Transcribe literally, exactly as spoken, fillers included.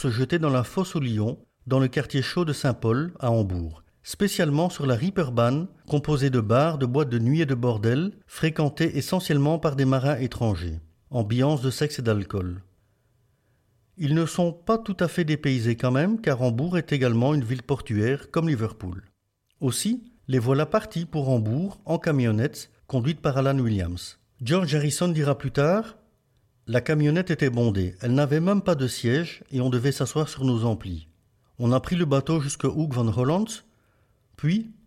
se jeter dans la fosse aux lions, dans le quartier chaud de Saint-Paul, à Hambourg, spécialement sur la Reeperbahn, composée de bars, de boîtes de nuit et de bordels, fréquentée essentiellement par des marins étrangers. Ambiance de sexe et d'alcool. Ils ne sont pas tout à fait dépaysés quand même, car Hambourg est également une ville portuaire comme Liverpool. Aussi, les voilà partis pour Hambourg en camionnette, conduite par Alan Williams. George Harrison dira plus tard « La camionnette était bondée, elle n'avait même pas de siège et on devait s'asseoir sur nos amplis. On a pris le bateau jusqu'à Hoek van Holland, puis